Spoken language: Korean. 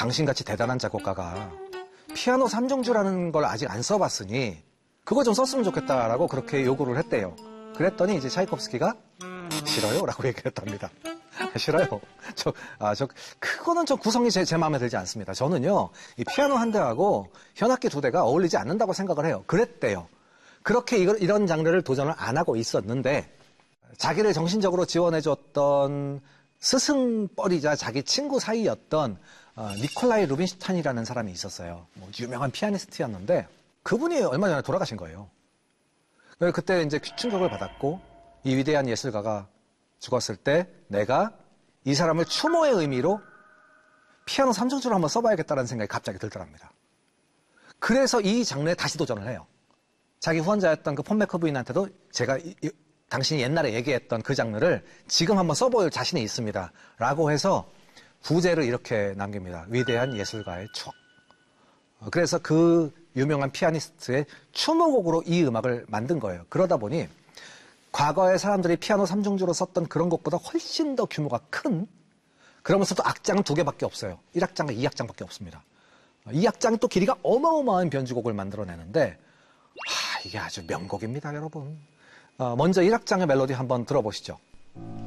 당신같이 대단한 작곡가가 피아노 3중주라는 걸 아직 안 써봤으니 그거 좀 썼으면 좋겠다라고 그렇게 요구를 했대요. 그랬더니 이제 차이콥스키가 싫어요? 라고 얘기를 했답니다. 싫어요. 그거는 좀 구성이 제 마음에 들지 않습니다. 저는요, 이 피아노 한 대하고 현악기 두 대가 어울리지 않는다고 생각을 해요. 그랬대요. 그렇게 이런 장르를 도전을 안 하고 있었는데, 자기를 정신적으로 지원해줬던 스승뻘이자 자기 친구 사이였던 니콜라이 루빈슈타인이라는 사람이 있었어요. 뭐 유명한 피아니스트였는데, 그분이 얼마 전에 돌아가신 거예요. 그때 이제 충격을 받았고, 이 위대한 예술가가 죽었을 때 내가 이 사람을 추모의 의미로 피아노 3중주를 한번 써봐야겠다는 생각이 갑자기 들더랍니다. 그래서 이 장르에 다시 도전을 해요. 자기 후원자였던 그 폰 맥커브인한테도 제가 당신이 옛날에 얘기했던 그 장르를 지금 한번 써볼 자신이 있습니다. 라고 해서 부제를 이렇게 남깁니다. 위대한 예술가의 추억. 그래서 그 유명한 피아니스트의 추모곡으로 이 음악을 만든 거예요. 그러다 보니 과거에 사람들이 피아노 3중주로 썼던 그런 곡보다 훨씬 더 규모가 큰, 그러면서 또 악장은 2개밖에 없어요. 1악장과 2악장밖에 없습니다. 2악장이 또 길이가 어마어마한 변주곡을 만들어내는데 이게 아주 명곡입니다, 여러분. 먼저 1악장의 멜로디 한번 들어보시죠.